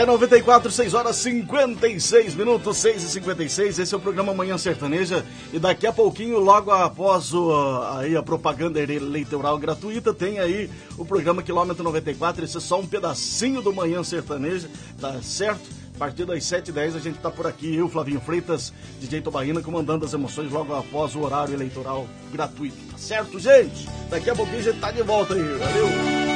É 94, 6 horas 56 minutos, 6h56. Esse é o programa Manhã Sertaneja. E daqui a pouquinho, logo após aí a propaganda eleitoral gratuita, tem aí o programa Quilômetro 94. Esse é só um pedacinho do Manhã Sertaneja, tá certo? A partir das 7h10 a gente tá por aqui, eu, Flavinho Freitas, DJ Tobaína, comandando as emoções logo após o horário eleitoral gratuito. Tá certo, gente? Daqui a pouquinho a gente tá de volta aí. Valeu!